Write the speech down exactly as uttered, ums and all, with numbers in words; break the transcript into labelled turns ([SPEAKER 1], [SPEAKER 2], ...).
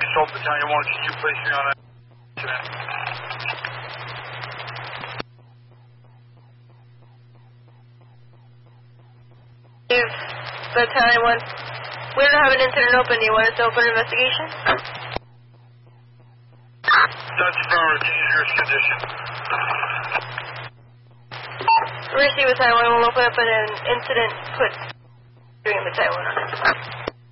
[SPEAKER 1] Assault Battalion one, can you place me on that incident?
[SPEAKER 2] Battalion one. We don't have an incident open. Do you want us to open an investigation?
[SPEAKER 1] That's affirmative. This is your condition.
[SPEAKER 2] Receive Battalion one. We'll open up an incident. Put Battalion one on it.